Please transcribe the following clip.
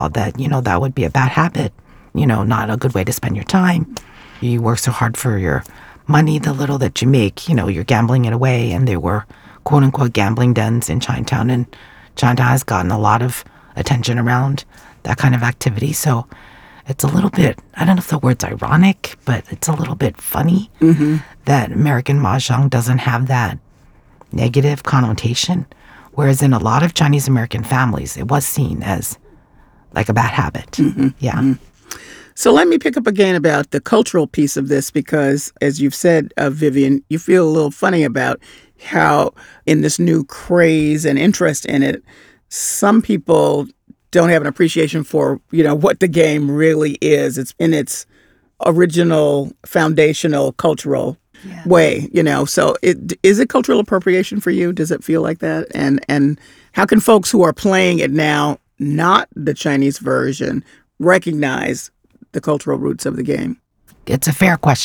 that, that would be a bad habit, not a good way to spend your time. You work so hard for your money, the little that you make, you're gambling it away. And there were quote unquote gambling dens in Chinatown. And Chinatown has gotten a lot of attention around that kind of activity. So it's a little bit, I don't know if the word's ironic, but it's a little bit funny that American mahjong doesn't have that negative connotation. Whereas in a lot of Chinese American families, it was seen as like a bad habit. Yeah. So let me pick up again about the cultural piece of this, because as you've said, Vivian, you feel a little funny about how in this new craze and interest in it, some people don't have an appreciation for, what the game really is. It's in its original, foundational, cultural way, So is it cultural appropriation for you? Does it feel like that? And how can folks who are playing it now, not the Chinese version, recognize the cultural roots of the game? It's a fair question.